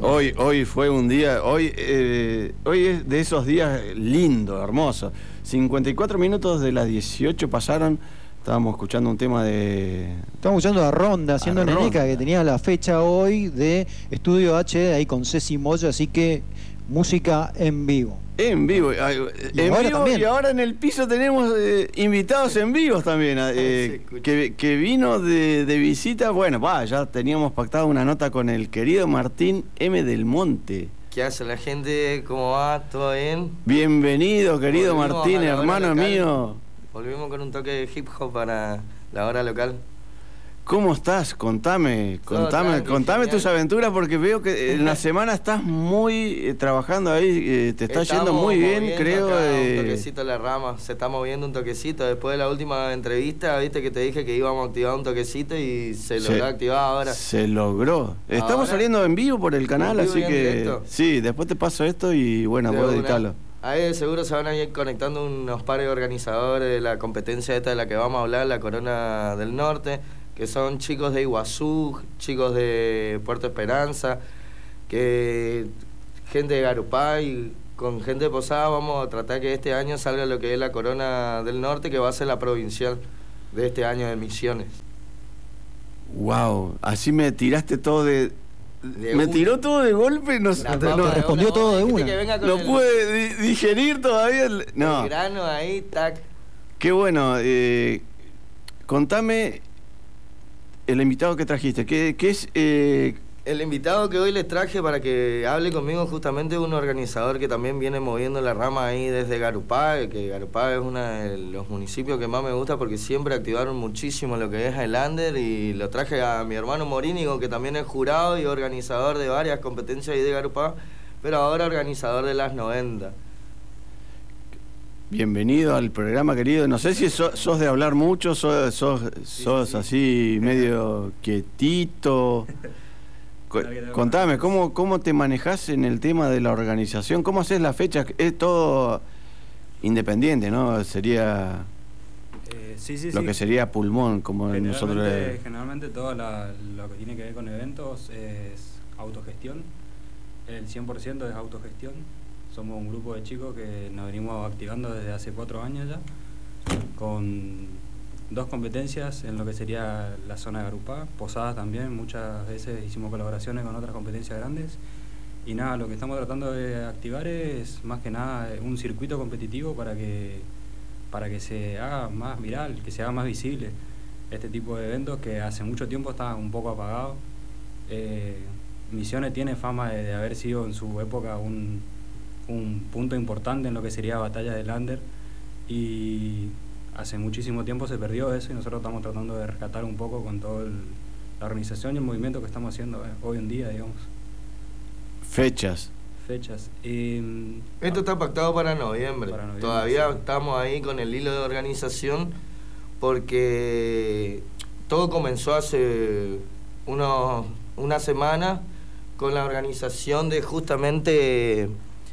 Hoy fue un día, hoy es de esos días lindo, hermoso. 54 minutos de las 18 pasaron. Estábamos escuchando un tema de... Estamos escuchando a Ronda, haciendo Neneca, que tenía la fecha hoy de Estudio HD, ahí con Ceci Moyo, así que música en vivo. En vivo, y ahora en el piso tenemos invitados en vivos también, que vino de visita. Bueno, ya teníamos pactado una nota con el querido Martín M. del Monte. ¿Qué hace la gente? ¿Cómo va? ¿Todo bien? Bienvenido, querido Martín, hermano mío. Volvimos con un toque de hip hop para la hora local. ¿Cómo estás? Contame tus aventuras, porque veo que en la semana estás muy trabajando ahí, te está yendo muy bien, creo. Un toquecito la rama, se está moviendo un toquecito. Después de la última entrevista, viste que te dije que íbamos a activar un toquecito y se logró activar ahora. Se logró. Estamos saliendo en vivo por el canal, así que directo. Sí, después te paso esto y bueno, puedo editarlo. Ahí seguro se van a ir conectando unos pares de organizadores de la competencia esta de la que vamos a hablar, la Corona del Norte, que son chicos de Iguazú, chicos de Puerto Esperanza, que gente de Garupá, y con gente de Posada vamos a tratar que este año salga lo que es la Corona del Norte, que va a ser la provincial de este año de Misiones. Wow, así me tiraste todo me tiró todo de golpe, no respondió todo de una. No pude digerir todavía el grano ahí, tac. Qué bueno, contame el invitado que trajiste, ¿qué es? El invitado que hoy les traje para que hable conmigo justamente es un organizador que también viene moviendo la rama ahí desde Garupá, que Garupá es uno de los municipios que más me gusta porque siempre activaron muchísimo lo que es el under, y lo traje a mi hermano Morínigo, que también es jurado y organizador de varias competencias ahí de Garupá, pero ahora organizador de las 90. Bienvenido al programa, querido. No sé si sos de hablar mucho, sos así medio quietito. Contame, ¿cómo te manejás en el tema de la organización? ¿Cómo haces las fechas? Es todo independiente, ¿no? Sería lo que sería pulmón, como nosotros... Generalmente todo lo que tiene que ver con eventos es autogestión. El 100% es autogestión. Somos un grupo de chicos que nos venimos activando desde hace 4 años ya, con 2 competencias en lo que sería la zona de Garupá, Posadas también, muchas veces hicimos colaboraciones con otras competencias grandes. Y nada, lo que estamos tratando de activar es más que nada un circuito competitivo para que se haga más viral, que se haga más visible este tipo de eventos que hace mucho tiempo estaban un poco apagados. Misiones tiene fama de haber sido en su época un punto importante en lo que sería batalla de Lander, y hace muchísimo tiempo se perdió eso, y nosotros estamos tratando de rescatar un poco con toda la organización y el movimiento que estamos haciendo hoy en día, digamos. Fechas. Esto está pactado para noviembre. Todavía estamos ahí con el hilo de organización, porque todo comenzó hace una semana con la organización justamente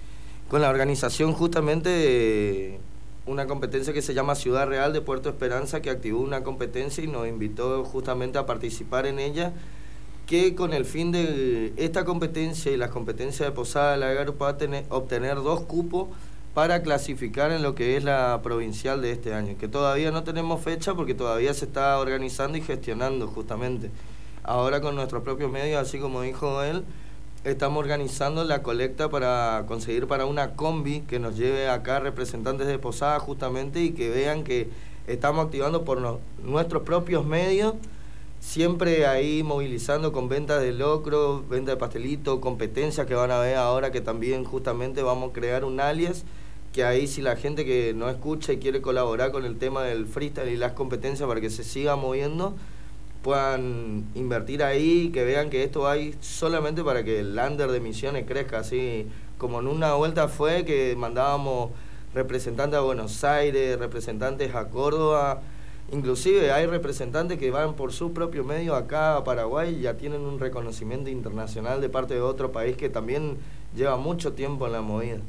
de una competencia que se llama Ciudad Real de Puerto Esperanza, que activó una competencia y nos invitó justamente a participar en ella, que con el fin de esta competencia y las competencias de Posada de la Garupá obtener 2 cupos para clasificar en lo que es la provincial de este año, que todavía no tenemos fecha porque todavía se está organizando y gestionando justamente. Ahora con nuestros propios medios, así como dijo él, estamos organizando la colecta para conseguir para una combi que nos lleve acá representantes de Posada justamente, y que vean que estamos activando por nuestros propios medios, siempre ahí movilizando con ventas de locro, venta de pastelito, competencias que van a ver ahora, que también justamente vamos a crear un alias, que ahí si la gente que no escucha y quiere colaborar con el tema del freestyle y las competencias para que se siga moviendo, puedan invertir ahí, que vean que esto hay solamente para que el under de Misiones crezca, así como en una vuelta fue que mandábamos representantes a Buenos Aires, representantes a Córdoba, inclusive hay representantes que van por sus propios medios acá a Paraguay y ya tienen un reconocimiento internacional de parte de otro país que también lleva mucho tiempo en la movida.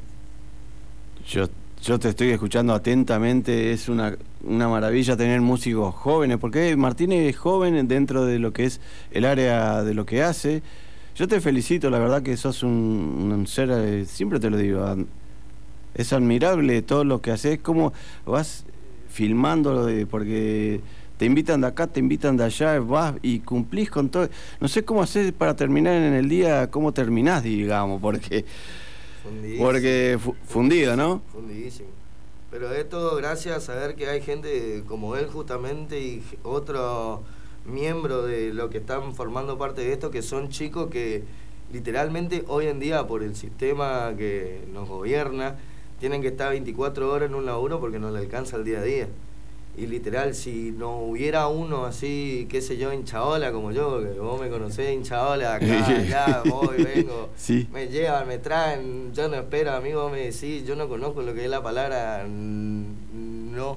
Yo te estoy escuchando atentamente, es una maravilla tener músicos jóvenes, porque Martín es joven dentro de lo que es el área de lo que hace, yo te felicito, la verdad que sos un ser, siempre te lo digo, es admirable todo lo que haces, cómo vas filmándolo, porque te invitan de acá, te invitan de allá, vas y cumplís con todo. No sé cómo haces para terminar en el día, cómo terminás, digamos, porque fundido, ¿no? Fundidísimo. Pero es todo gracias a saber que hay gente como él justamente y otro miembro de lo que están formando parte de esto, que son chicos que literalmente hoy en día por el sistema que nos gobierna tienen que estar 24 horas en un laburo porque no le alcanza el día a día. Y literal, si no hubiera uno así, qué sé yo, hinchaola como yo, que vos me conocés, hinchaola, acá, allá, voy, vengo, sí. Me llevan, me traen, yo no espero, amigo, vos me decís, yo no conozco lo que es la palabra, no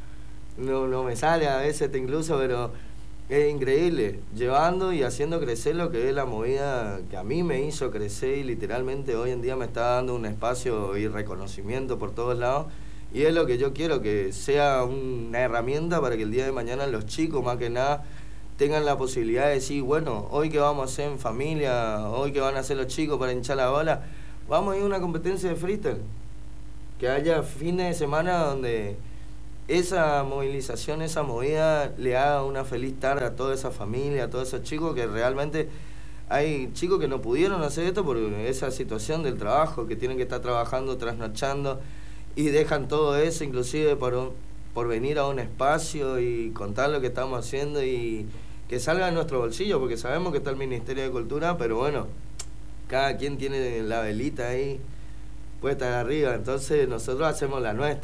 me sale a veces incluso, pero es increíble, llevando y haciendo crecer lo que es la movida que a mí me hizo crecer y literalmente hoy en día me está dando un espacio y reconocimiento por todos lados. Y es lo que yo quiero, que sea una herramienta para que el día de mañana los chicos, más que nada, tengan la posibilidad de decir, bueno, hoy que vamos a hacer en familia, hoy que van a hacer los chicos para hinchar la bola, vamos a ir a una competencia de freestyle. Que haya fines de semana donde esa movilización, esa movida le haga una feliz tarde a toda esa familia, a todos esos chicos que realmente... Hay chicos que no pudieron hacer esto por esa situación del trabajo, que tienen que estar trabajando, trasnochando, y dejan todo eso, inclusive por venir a un espacio y contar lo que estamos haciendo y que salga de nuestro bolsillo, porque sabemos que está el Ministerio de Cultura, pero bueno, cada quien tiene la velita ahí puesta arriba, entonces nosotros hacemos la nuestra.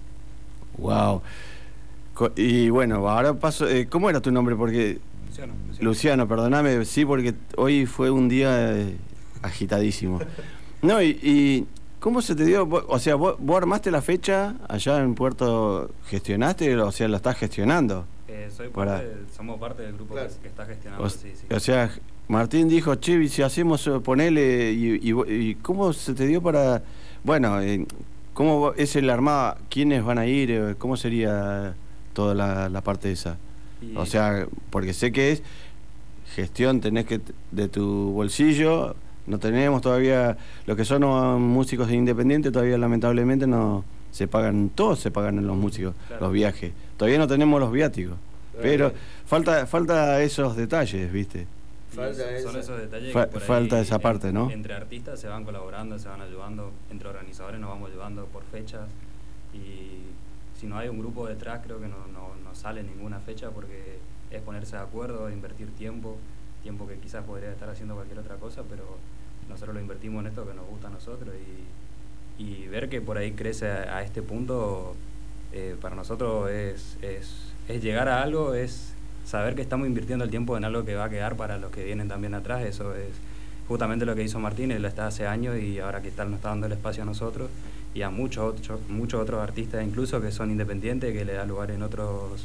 Wow. Y bueno, ahora paso, ¿cómo era tu nombre? Porque Luciano, perdóname, sí, porque hoy fue un día agitadísimo. No, y ¿cómo se te dio? O sea, ¿vos armaste la fecha allá en Puerto? ¿Gestionaste? O sea, ¿la estás gestionando? Somos parte del grupo que está gestionando, sí. O sea, Martín dijo, che, si hacemos, ponele, y ¿cómo se te dio para...? Bueno, ¿cómo es el armado? ¿Quiénes van a ir? ¿Cómo sería toda la parte esa? O sea, porque sé que es gestión, tenés que de tu bolsillo... No tenemos todavía, lo que son músicos independientes, todavía lamentablemente no se pagan, todos se pagan en los músicos, claro, los viajes. Todavía no tenemos los viáticos, pero falta esos detalles, ¿viste? Son esos detalles que por falta ahí, esa parte, ¿no? Entre artistas se van colaborando, se van ayudando, entre organizadores nos vamos llevando por fechas, y si no hay un grupo detrás creo que no sale ninguna fecha, porque es ponerse de acuerdo, invertir tiempo que quizás podría estar haciendo cualquier otra cosa, pero nosotros lo invertimos en esto que nos gusta a nosotros, y ver que por ahí crece a este punto, para nosotros es llegar a algo, es saber que estamos invirtiendo el tiempo en algo que va a quedar para los que vienen también atrás. Eso es justamente lo que hizo Martín, él está hace años y ahora que nos está dando el espacio a nosotros y a muchos otros artistas incluso que son independientes, que le da lugar en otros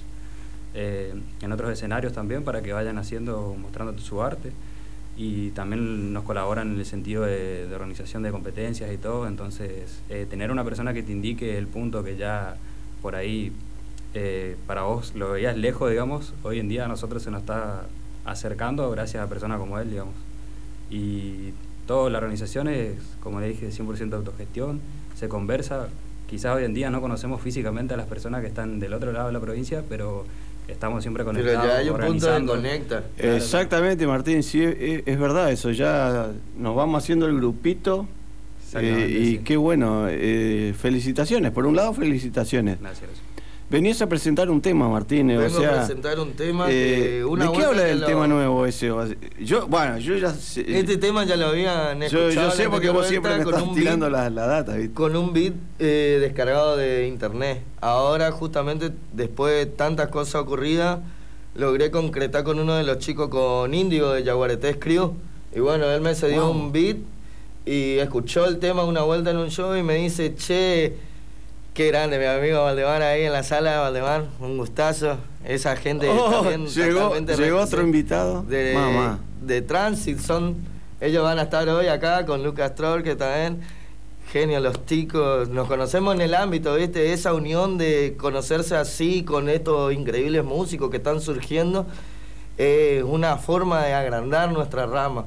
escenarios también para que vayan mostrando su arte, y también nos colaboran en el sentido de organización de competencias y todo. Entonces tener una persona que te indique el punto que ya por ahí para vos lo veías lejos, digamos, hoy en día a nosotros se nos está acercando gracias a personas como él, digamos, y toda la organización es, como le dije, 100% autogestión, se conversa. Quizás hoy en día no conocemos físicamente a las personas que están del otro lado de la provincia, pero estamos siempre conectados. Pero ya hay un punto de conecta. Exactamente, Martín, sí, es verdad eso, ya nos vamos haciendo el grupito, y sí, qué bueno, felicitaciones, por un lado felicitaciones. Gracias. Venías a presentar un tema, Martín, Vengo a presentar un tema ¿de qué habla del tema nuevo ese? Yo ya sé, este tema ya lo habían escuchado. Yo sé porque vos siempre me estás tirando la data, ¿viste? Con un beat descargado de internet. Ahora, justamente, después de tantas cosas ocurridas, logré concretar con uno de los chicos, con Índigo de Yaguaretés Crew. Y bueno, él me cedió un beat y escuchó el tema una vuelta en un show y me dice, che, qué grande mi amigo Valdemar ahí en la sala de Valdemar, un gustazo. Esa gente también llegó otro invitado de Transit, ellos van a estar hoy acá con Lucas Troll, que también genio, los ticos, nos conocemos en el ámbito, ¿viste? Esa unión de conocerse así con estos increíbles músicos que están surgiendo es una forma de agrandar nuestra rama,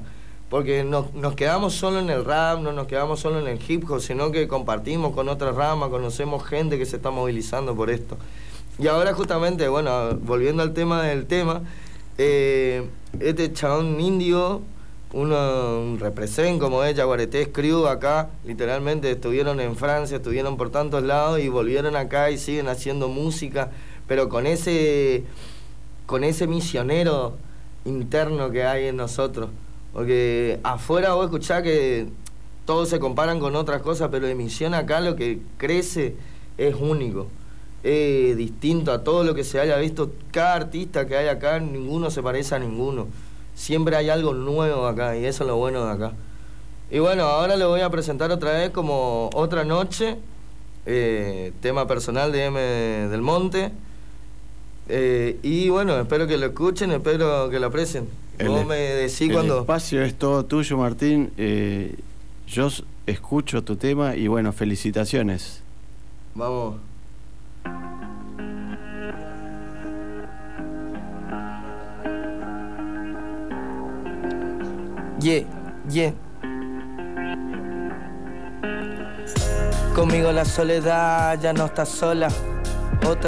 porque nos quedamos solo en el rap, no nos quedamos solo en el hip hop, sino que compartimos con otras ramas, conocemos gente que se está movilizando por esto. Y ahora justamente, bueno, volviendo al tema del tema, este chabón indio, un represent como es Jaguaretés Crew acá, literalmente estuvieron en Francia, estuvieron por tantos lados y volvieron acá y siguen haciendo música, pero con ese misionero interno que hay en nosotros. Porque afuera vos escuchás que todos se comparan con otras cosas, pero de Misión acá lo que crece es único, es distinto a todo lo que se haya visto. Cada artista que hay acá, ninguno se parece a ninguno. Siempre hay algo nuevo acá y eso es lo bueno de acá. Y bueno, ahora lo voy a presentar otra vez como Otra Noche, tema personal de M. del Monte. Y bueno, espero que lo escuchen, espero que lo aprecien. Vos me decís cuando... El espacio es todo tuyo, Martín. Yo escucho tu tema y bueno, felicitaciones. Vamos. Yeah. Conmigo la soledad ya no está sola.